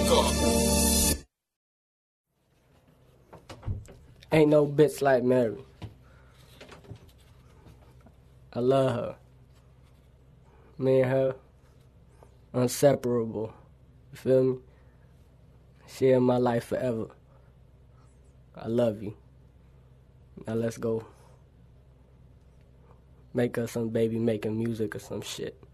Ain't no bitch like Mary. I love her. Me and her, inseparable. You feel me? She in my life forever. I love you. Now let's go make us some baby making music or some shit.